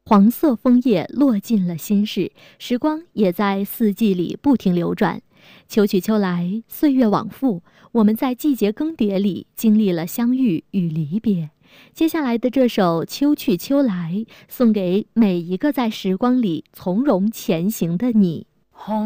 黄色枫叶落尽了心事，时光也在四季里不停流转。秋去秋来，岁月往复，我们在季节更迭里经历了相遇与离别。接下来的这首《秋去秋来》，送给每一个在时光里从容前行的你。